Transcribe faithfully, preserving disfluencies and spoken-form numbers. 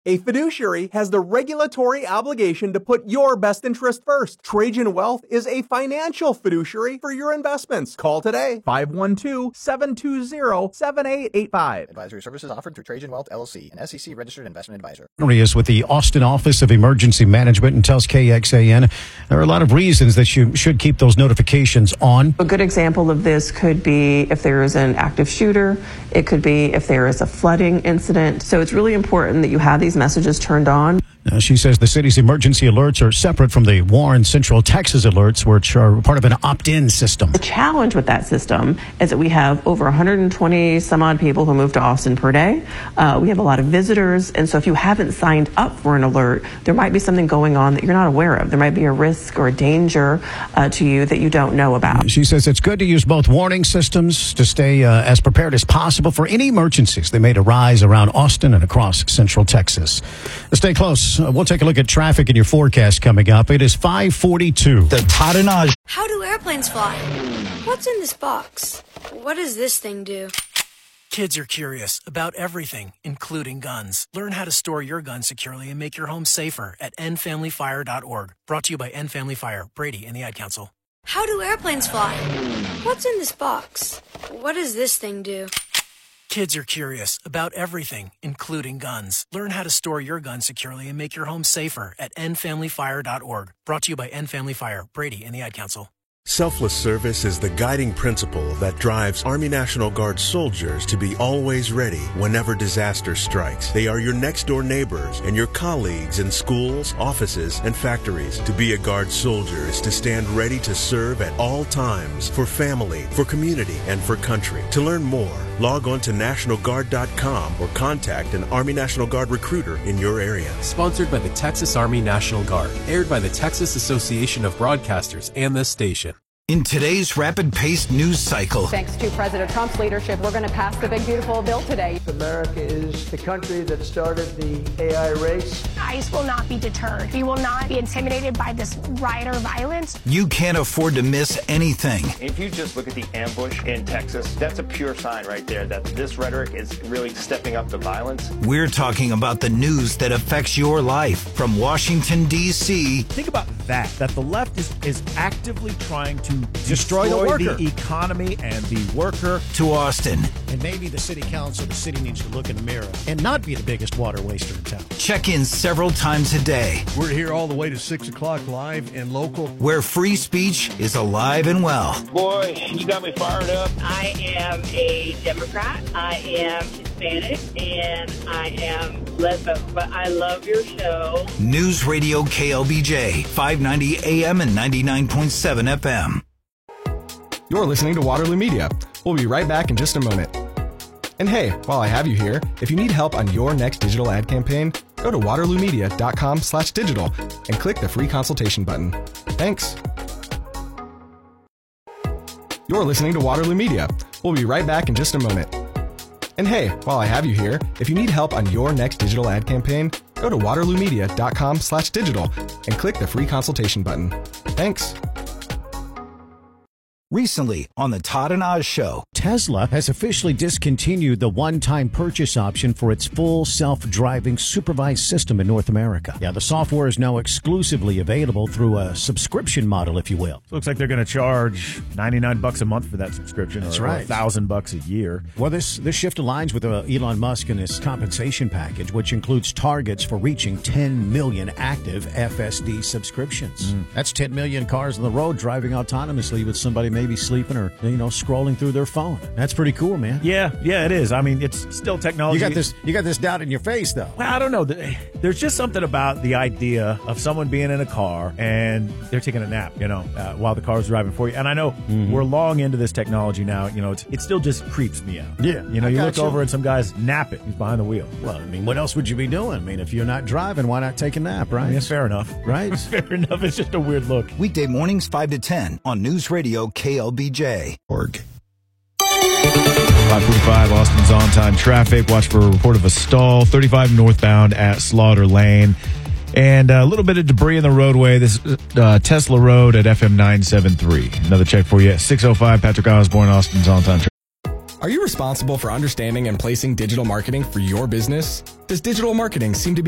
A fiduciary has the regulatory obligation to put your best interest first. Trajan Wealth is a financial fiduciary for your investments. Call today, five one two, seven two zero, seven eight eight five. Advisory services offered through Trajan Wealth, L L C, an S E C-registered investment advisor. Is with the Austin Office of Emergency Management and tells K X A N there are a lot of reasons that you should keep those notifications on. A good example of this could be if there is an active shooter. It could be if there is a flooding incident. So it's really important that you have these messages turned on. Now, she says the city's emergency alerts are separate from the Warren Central Texas alerts, which are part of an opt-in system. The challenge with that system is that we have over one hundred twenty some odd people who move to Austin per day. Uh, we have a lot of visitors, and so if you haven't signed up for an alert, there might be something going on that you're not aware of. There might be a risk or a danger uh, to you that you don't know about. She says it's good to use both warning systems to stay uh, as prepared as possible for any emergencies that may arise around Austin and across Central Texas. Stay close. Uh, we'll take a look at traffic in your forecast coming up. It is five forty-two. The Todd and Oz. How do airplanes fly? What's in this box? What does this thing do? Kids are curious about everything, including guns. Learn how to store your gun securely and make your home safer at end family fire dot org. Brought to you by End Family Fire, Brady, and the Ad Council. How do airplanes fly? What's in this box? What does this thing do? Kids are curious about everything, including guns. Learn how to store your gun securely and make your home safer at end family fire dot org. Brought to you by End Family Fire, Brady, and the Ad Council. Selfless service is the guiding principle that drives Army National Guard soldiers to be always ready whenever disaster strikes. They are your next-door neighbors and your colleagues in schools, offices, and factories. To be a Guard soldier is to stand ready to serve at all times for family, for community, and for country. To learn more, log on to National Guard dot com or contact an Army National Guard recruiter in your area. Sponsored by the Texas Army National Guard. Aired by the Texas Association of Broadcasters and this station. In today's rapid-paced news cycle. Thanks to President Trump's leadership, we're going to pass the big, beautiful bill today. America is the country that started the A I race. ICE will not be deterred. We will not be intimidated by this rioter violence. You can't afford to miss anything. If you just look at the ambush in Texas, that's a pure sign right there that this rhetoric is really stepping up the violence. We're talking about the news that affects your life from Washington, D C Think about that, that the left is, is actively trying to Destroy, destroy the worker, the economy, and the worker. To Austin. And maybe the city council, the city needs to look in the mirror and not be the biggest water waster in town. Check in several times a day. We're here all the way to six o'clock live and local. Where free speech is alive and well. Boy, you got me fired up. I am a Democrat. I am Hispanic, and I am lesbian, but I love your show. News Radio K L B J, five ninety A M and ninety-nine point seven F M. You're listening to Waterloo Media. We'll be right back in just a moment. And hey, while I have you here, if you need help on your next digital ad campaign, go to waterloo media dot com slash digital and click the free consultation button. Thanks. You're listening to Waterloo Media. We'll be right back in just a moment. And hey, while I have you here, if you need help on your next digital ad campaign, go to waterloo media dot com slash digital and click the free consultation button. Thanks. Recently on the Todd and Oz Show, Tesla has officially discontinued the one-time purchase option for its full self-driving supervised system in North America. Yeah, the software is now exclusively available through a subscription model, if you will. Looks like they're going to charge ninety-nine bucks a month for that subscription. That's or right. one thousand bucks a year. Well, this, this shift aligns with uh, Elon Musk and his compensation package, which includes targets for reaching ten million active F S D subscriptions. Mm. That's ten million cars on the road driving autonomously with somebody maybe sleeping or, you know, scrolling through their phone. That's pretty cool, man. Yeah, yeah, it is. I mean, it's still technology. You got this you got this doubt in your face, though. Well, I don't know. There's just something about the idea of someone being in a car and they're taking a nap, you know, uh, while the car's driving for you. And I know mm-hmm. we're long into this technology now. You know, it's, it still just creeps me out. Yeah. You know, I you look you. over and some guy's napping. He's behind the wheel. Well, I mean, what else would you be doing? I mean, if you're not driving, why not take a nap, right? I mean, it's fair enough. Right? Fair enough. It's just a weird look. Weekday mornings five to ten on News Radio K L B J. Org. five forty-five, Austin's on-time traffic. Watch for a report of a stall. thirty-five northbound at Slaughter Lane. And a little bit of debris in the roadway. This uh, Tesla Road at F M nine seventy-three. Another check for you at six oh five Patrick Osborne, Austin's on-time traffic. Are you responsible for understanding and placing digital marketing for your business? Does digital marketing seem to be